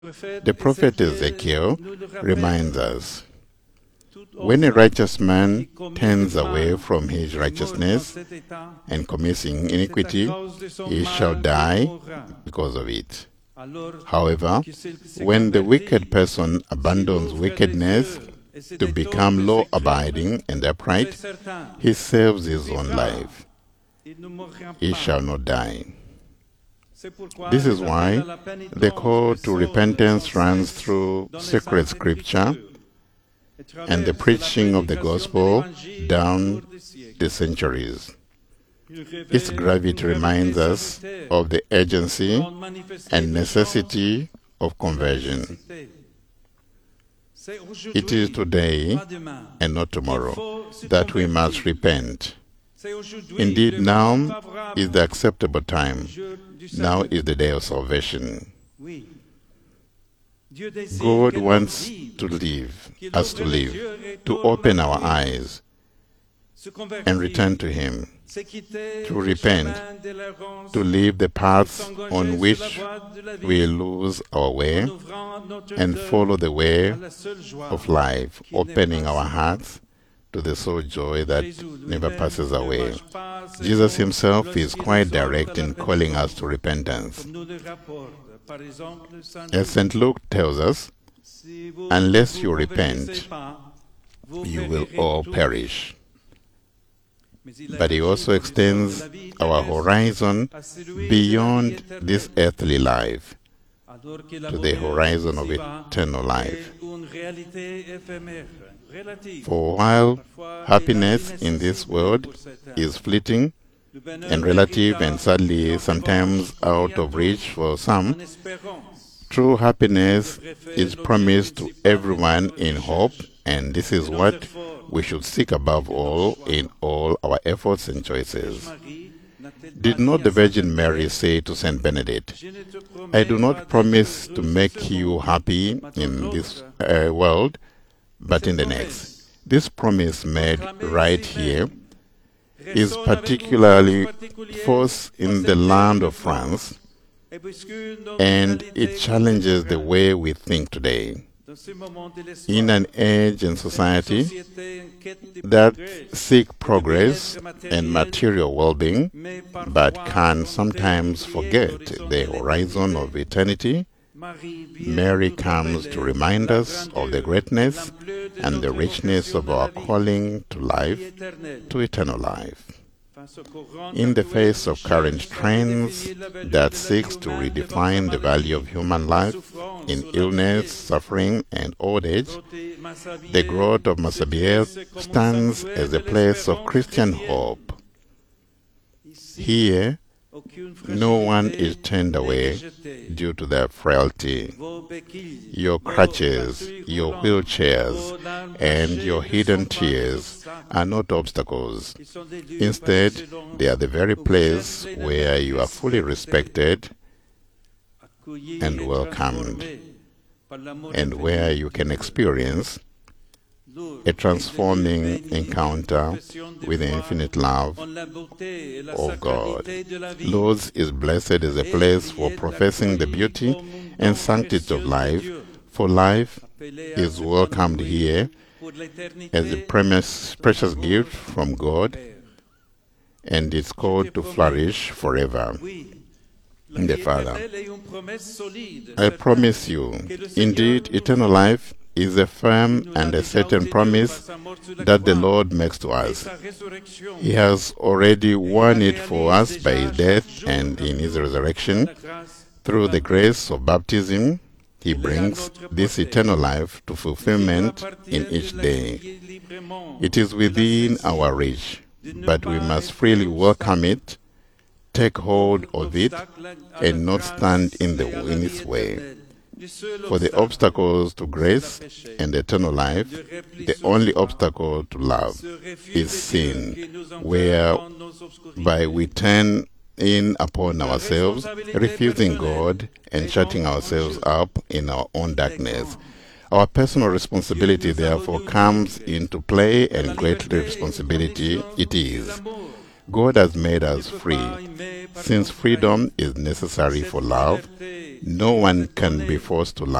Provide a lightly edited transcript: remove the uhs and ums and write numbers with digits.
The prophet Ezekiel reminds us, when a righteous man turns away from his righteousness and commits iniquity, he shall die because of it. However, when the wicked person abandons wickedness to become law-abiding and upright, he saves his own life. He shall not die. This is why the call to repentance runs through sacred scripture and the preaching of the gospel down the centuries. Its gravity reminds us of the urgency and necessity of conversion. It is today and not tomorrow that we must repent. Indeed, now is the acceptable time. Now is the day of salvation. God wants us to live, to open our eyes and return to Him, to repent, to leave the paths on which we lose our way and follow the way of life, opening our hearts to the sole joy that never passes away. Jesus Himself is quite direct in calling us to repentance. As St. Luke tells us, unless you repent, you will all perish. But He also extends our horizon beyond this earthly life to the horizon of eternal life. For while happiness in this world is fleeting and relative and sadly sometimes out of reach for some, true happiness is promised to everyone in hope, and this is what we should seek above all in all our efforts and choices. Did not the Virgin Mary say to Saint Benedict, "I do not promise to make you happy in this world, but in the next"? This promise made right here is particularly forced in the land of France, and it challenges the way we think today. In an age and society that seek progress and material well-being, but can sometimes forget the horizon of eternity, Mary comes to remind us of the greatness and the richness of our calling to life, to eternal life. In the face of current trends that seeks to redefine the value of human life in illness, suffering, and old age, the growth of Massabielle stands as a place of Christian hope. Here, no one is turned away due to their frailty. Your crutches, your wheelchairs, and your hidden tears are not obstacles. Instead, they are the very place where you are fully respected and welcomed, and where you can experience a transforming encounter with the infinite love of God. Lourdes is blessed as a place for professing the beauty and sanctity of life, for life is welcomed here as a precious gift from God, and is called to flourish forever in the Father. I promise you, indeed, eternal life is a firm and a certain promise that the Lord makes to us. He has already won it for us by His death, and in His resurrection, through the grace of baptism, He brings this eternal life to fulfillment in each day. It is within our reach, but we must freely welcome it, take hold of it, and not stand in its way. For the obstacles to grace and eternal life, the only obstacle to love is sin, whereby we turn in upon ourselves, refusing God and shutting ourselves up in our own darkness. Our personal responsibility, therefore, comes into play, and great responsibility it is. God has made us free. Since freedom is necessary for love, No one can be forced to